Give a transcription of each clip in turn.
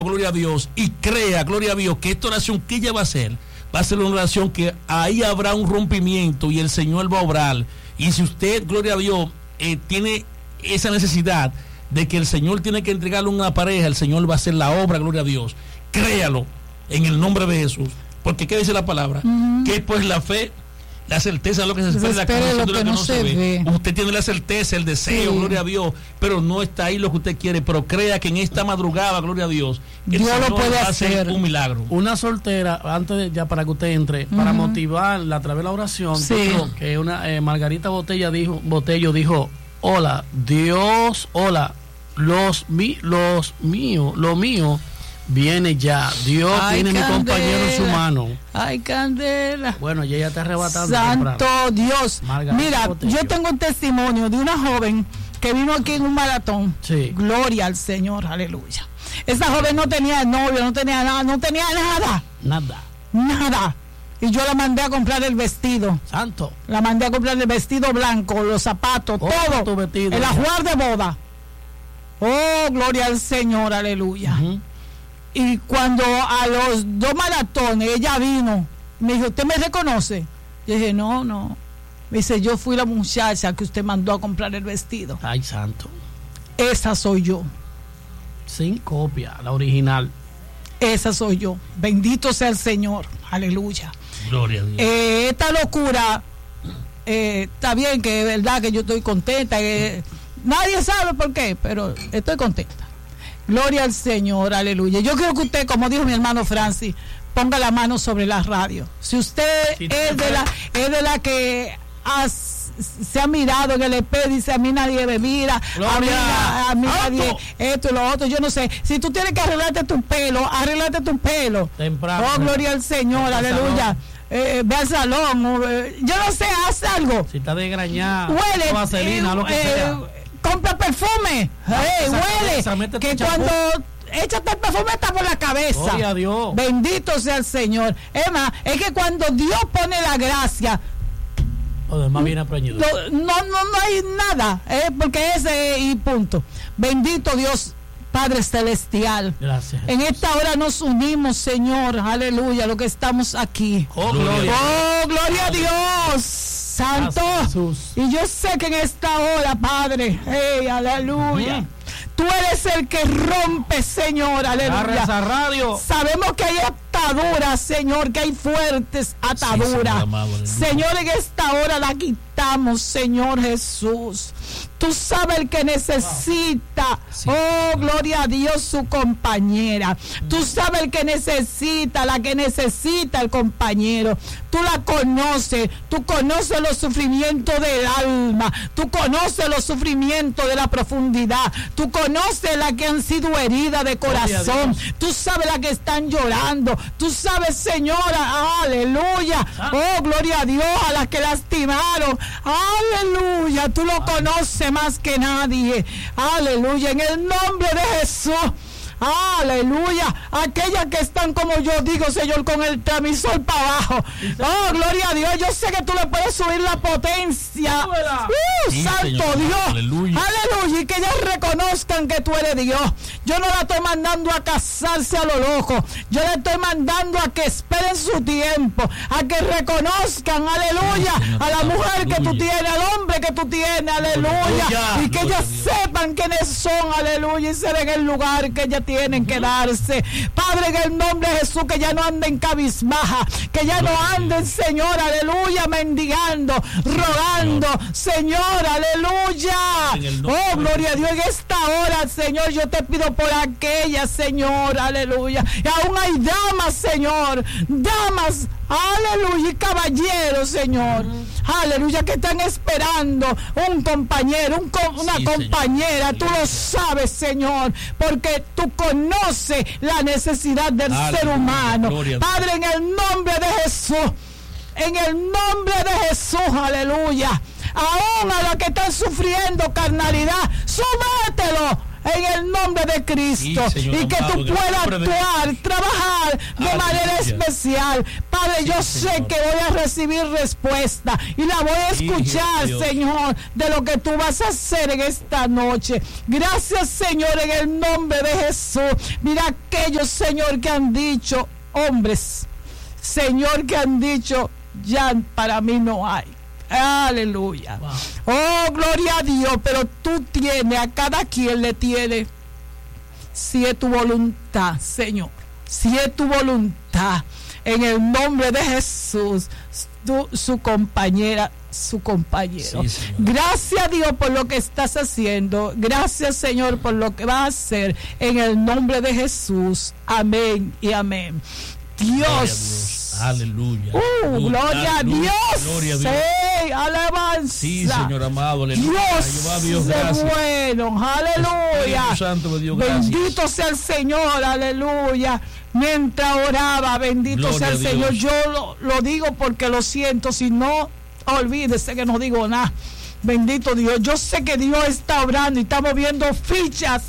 gloria a Dios, y crea, gloria a Dios, que esta oración que ella va a ser una oración que ahí habrá un rompimiento y el Señor va a obrar. Y si usted, gloria a Dios, tiene esa necesidad de que el Señor tiene que entregarle una pareja, el Señor va a hacer la obra, gloria a Dios. Créalo en el nombre de Jesús. Porque ¿qué dice la palabra? Que pues la fe, la certeza de lo que se espera, la convicción de lo que no se ve. Usted tiene la certeza, el deseo, gloria a Dios, pero no está ahí lo que usted quiere. Pero crea que en esta madrugada, gloria a Dios, Dios lo puede hacer. Un milagro. Una soltera, antes de, ya para que usted entre, para motivarla a través de la oración, dijo que una Margarita Botello dijo: hola, Dios, hola, lo mío viene ya. Dios tiene mi compañero en su mano. Ay, candela. Bueno, ella está arrebatando. Santo temprano. Dios. Margarita Mira, Botello. yo tengo un testimonio de una joven que vino aquí en un maratón. Sí. Gloria al Señor, aleluya. Esa joven no tenía novio, no tenía nada, Nada. Y yo la mandé a comprar el vestido. Santo. La mandé a comprar el vestido blanco, los zapatos, todo. Tu vestido, el ajuar de boda. Oh, gloria al Señor, aleluya. Y cuando a los 2 maratones ella vino, me dijo: ¿usted me reconoce? Yo dije: no. Me dice: yo fui la muchacha que usted mandó a comprar el vestido. Ay, santo. Esa soy yo. Sin copia, la original. Esa soy yo. Bendito sea el Señor. Aleluya. Gloria a Dios. Esta locura, está bien que es verdad que yo estoy contenta. Nadie sabe por qué, pero estoy contenta. Gloria al Señor, aleluya. Yo quiero que usted, como dijo mi hermano Francis, ponga la mano sobre la radio. Si usted es de la que se ha mirado en el espejo y dice: a mí nadie me mira, a mí nadie esto y lo otro, yo no sé. Si tú tienes que arreglarte tu pelo temprano. Oh, gloria al Señor, aleluya. Ve al salón, yo no sé, haz algo. Si está desgrañada, huele, vaselina, lo que sea. Compra perfume, huele, que cuando échate el perfume está por la cabeza. Gloria a Dios. Bendito sea el Señor. Emma, es que cuando Dios pone la gracia, además viene preñido. No hay nada, porque ese y punto. Bendito Dios, Padre Celestial. Gracias. En esta hora nos unimos, Señor, aleluya, lo que estamos aquí. Oh, gloria a Dios. Santo, y yo sé que en esta hora, Padre, aleluya, tú eres el que rompe, Señor, aleluya. Esa radio. Sabemos que hay ataduras, Señor, que hay fuertes ataduras. Señor, en esta hora la quitamos, Señor Jesús. Tú sabes el que necesita, oh, gloria a Dios, su compañera. Tú sabes el que necesita, la que necesita el compañero. Tú la conoces, tú conoces los sufrimientos del alma, tú conoces los sufrimientos de la profundidad, tú conoces las que han sido heridas de corazón, tú sabes las que están llorando, tú sabes, Señora, aleluya, oh, gloria a Dios, a las que lastimaron, aleluya, tú lo conoces más que nadie, aleluya, en el nombre de Jesús. Aleluya, aquellas que están como yo digo, Señor, con el transmisor para abajo. Oh, gloria a Dios, yo sé que tú le puedes subir la potencia. Santo Señor. Dios, Aleluya. y que ellas reconozcan que tú eres Dios. Yo no la estoy mandando a casarse a lo loco, yo la estoy mandando a que esperen su tiempo, a que reconozcan, aleluya, a la mujer que tú tienes, al hombre que tú tienes, aleluya, y que ellas sepan quiénes son, aleluya, y se den el lugar que ellas tienen que darse. Padre, en el nombre de Jesús, que ya no anden cabizbaja, que ya no anden, Señor, aleluya, mendigando, rogando, Señor, aleluya. Oh, gloria a Dios, en esta hora, Señor, yo te pido por aquella, Señor, aleluya. Y aún hay damas, Señor, damas, aleluya, y caballeros, Señor, aleluya, que están esperando un compañero, una compañera, Señor. Tú lo sabes, Señor, porque tú conoces la necesidad del ser humano. Padre, en el nombre de Jesús, en el nombre de Jesús, aleluya, aún a los que están sufriendo carnalidad, súmetelo en el nombre de Cristo. Sí, Señor, y que amado, tú puedas actuar, trabajar de manera especial. Padre, yo sé que voy a recibir respuesta y la voy a escuchar, Señor, de lo que tú vas a hacer en esta noche. Gracias, Señor, en el nombre de Jesús. Mira aquellos, Señor, que han dicho, hombres, Señor, que han dicho, ya para mí no hay. Aleluya. Wow. Oh, gloria a Dios. Pero tú tienes, a cada quien le tienes, si es tu voluntad, Señor, si es tu voluntad, en el nombre de Jesús, su compañera, su compañero. Sí, gracias, Dios, por lo que estás haciendo. Gracias, Señor, por lo que vas a hacer, en el nombre de Jesús. Amén y amén. Dios. Aleluya. Gloria a Dios. Gloria a Dios. Sí, alabanza. Sí, Señor amado. Aleluya. Dios es bueno. Aleluya. Santo, Dios, bendito sea el Señor. Aleluya. Mientras oraba, bendito gloria sea el Señor. Yo lo digo porque lo siento. Si no, olvídese que no digo nada. Bendito Dios. Yo sé que Dios está obrando y estamos viendo fichas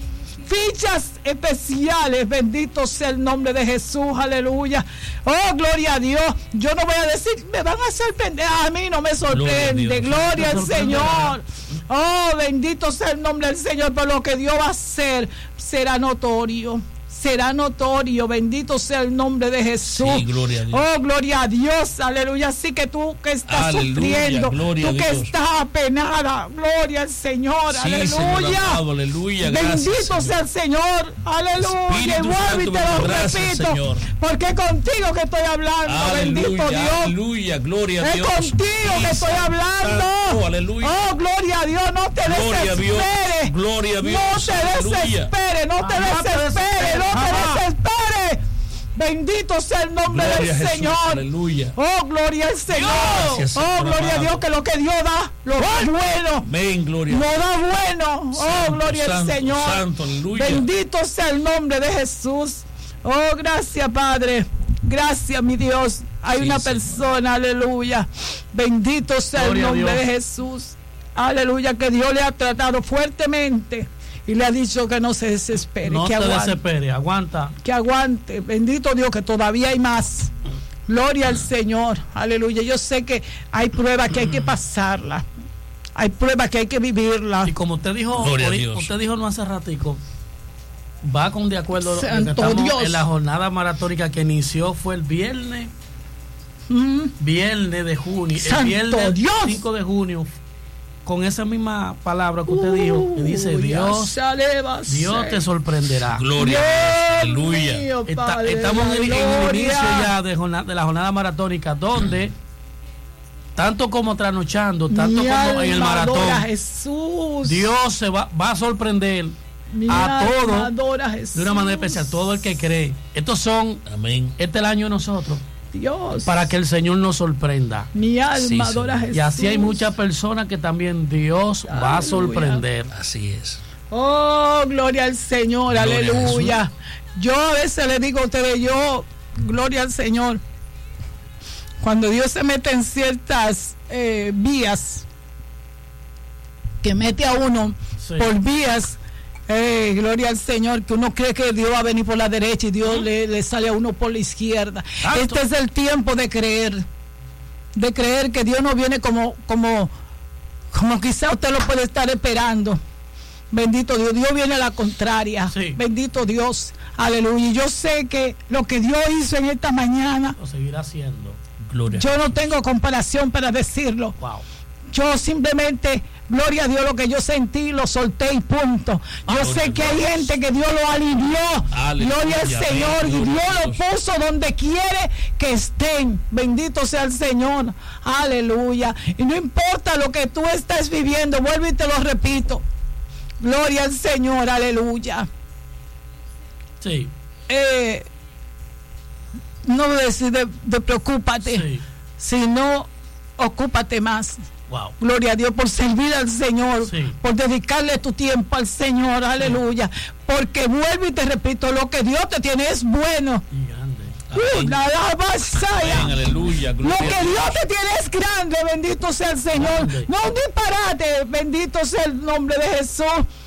especiales. Bendito sea el nombre de Jesús. Aleluya. Oh, gloria a Dios. Yo no voy a decir, me van a sorprender. A mí no me sorprende. Gloria al Señor. Oh, bendito sea el nombre del Señor. Por lo que Dios va a hacer será notorio. Será notorio, bendito sea el nombre de Jesús. Sí, gloria a Dios. Oh, gloria a Dios, aleluya. Así que tú que estás sufriendo, tú que estás apenada, gloria al Señor, sí, aleluya. Señor amado, aleluya. Bendito gracias, sea el Señor, aleluya. Y vuelvo y te lo repito, Señor. Porque contigo que estoy hablando, aleluya, bendito Dios. Aleluya, gloria a Dios. Es contigo que estoy hablando. Aleluya. Oh, gloria a Dios, no te desesperes. Gloria a Dios. No te desesperes, no te desesperes, no te desesperes. Bendito sea el nombre gloria del Señor. Aleluya. Oh, gloria al Señor. Gracias, oh, gloria a Dios, que lo que Dios da, lo da bueno. Amén, gloria. Lo da bueno. Santo, oh, gloria al Señor. Santo, aleluya. Bendito sea el nombre de Jesús. Oh, gracias, Padre. Gracias, mi Dios. Hay una persona, aleluya. Bendito sea gloria el nombre de Jesús. Aleluya, que Dios le ha tratado fuertemente y le ha dicho que no se desespere. No que te desespere, aguanta. Que aguante. Bendito Dios, que todavía hay más. Gloria al Señor. Aleluya. Yo sé que hay pruebas que hay que pasarlas. Hay pruebas que hay que vivirlas. Y como usted dijo, usted dijo no hace ratico, va con de acuerdo Santo lo que estamos Dios. en la jornada maratónica que inició fue el viernes. Viernes de junio. Santo el viernes Dios. 5 de junio. Con esa misma palabra que usted dijo, que dice Dios te sorprenderá. Gloria a Dios, aleluya. Estamos en el inicio ya de la jornada maratónica, donde tanto como trasnochando, tanto como en el maratón, Jesús. Dios se va a sorprender a todos de una manera especial, todo el que cree. Estos son, amén. Este es el año de nosotros. Dios. Para que el Señor nos sorprenda. Mi alma adora a Jesús. Y así hay muchas personas que también Dios va a sorprender. Así es. Oh, gloria al Señor, gloria aleluya. Yo a veces le digo a ustedes, gloria al Señor. Cuando Dios se mete en ciertas vías, que mete a uno por vías, gloria al Señor, que uno cree que Dios va a venir por la derecha y Dios le sale a uno por la izquierda. Este es el tiempo de creer que Dios no viene como quizá usted lo puede estar esperando. Bendito Dios, Dios viene a la contraria. Sí. Bendito Dios, aleluya. Y yo sé que lo que Dios hizo en esta mañana lo seguirá haciendo. Gloria. Yo no tengo comparación para decirlo. Wow. Yo simplemente, gloria a Dios, lo que yo sentí, lo solté y punto. Yo sé que hay gente que Dios lo alivió. Aleluya, gloria al Señor. Y Dios lo puso donde quiere que estén. Bendito sea el Señor. Aleluya. Y no importa lo que tú estés viviendo, vuelvo y te lo repito. Gloria al Señor. Aleluya. Sí. No decir de preocúpate, sí, sino ocúpate más. Wow. Gloria a Dios por servir al Señor, sí, por dedicarle tu tiempo al Señor, aleluya. Porque vuelvo y te repito, lo que Dios te tiene es bueno. Y grande. Aleluya, lo que Dios te tiene es grande, bendito sea el Señor. Grande. No un disparate, bendito sea el nombre de Jesús.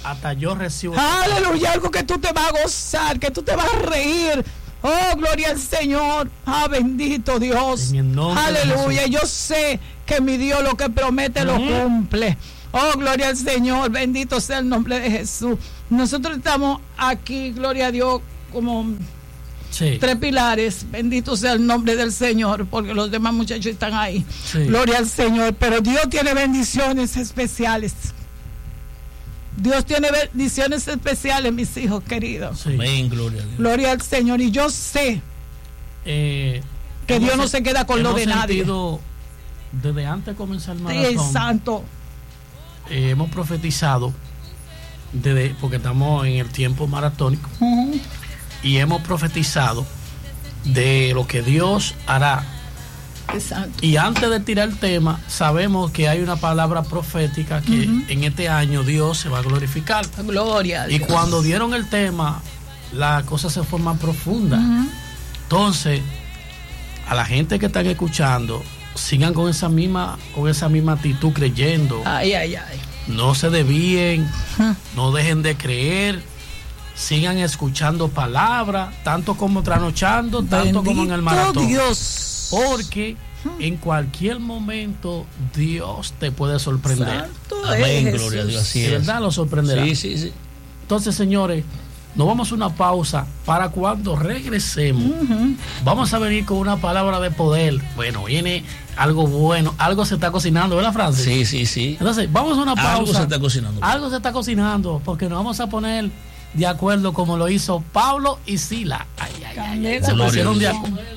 hasta yo recibo. Aleluya, algo que tú te vas a gozar, que tú te vas a reír. Oh, gloria al Señor. Ah, bendito Dios. Aleluya. Yo sé que mi Dios lo que promete lo cumple. Oh, gloria al Señor. Bendito sea el nombre de Jesús. Nosotros estamos aquí, gloria a Dios, como tres pilares. Bendito sea el nombre del Señor, porque los demás muchachos están ahí. Gloria al Señor. Pero Dios tiene bendiciones especiales. Dios tiene bendiciones especiales, mis hijos queridos. Amén, gloria a Dios. Gloria al Señor. Y yo sé que Dios no se queda con lo de nadie. Desde antes de comenzar el maratón, sí, santo. Hemos profetizado, porque estamos en el tiempo maratónico, y hemos profetizado de lo que Dios hará. Exacto. Y antes de tirar el tema, sabemos que hay una palabra profética que en este año Dios se va a glorificar. Gloria a Dios. Y cuando dieron el tema, la cosa se fue más profunda. Entonces, a la gente que están escuchando, sigan con esa misma actitud, creyendo. Ay. No se desvíen, no dejen de creer. Sigan escuchando palabras, tanto como trasnochando, tanto como en el maratón. Dios. Porque en cualquier momento Dios te puede sorprender. Amén, gloria a Dios. Así es. ¿Verdad? Lo sorprenderá. Sí. Entonces, señores, nos vamos a una pausa. Para cuando regresemos, vamos a venir con una palabra de poder. Bueno, viene algo bueno, algo se está cocinando, ¿verdad, Francis? Sí. Entonces, vamos a una pausa. Algo se está cocinando. Algo se está cocinando, porque nos vamos a poner de acuerdo como lo hizo Pablo y Sila. Se pusieron de acuerdo.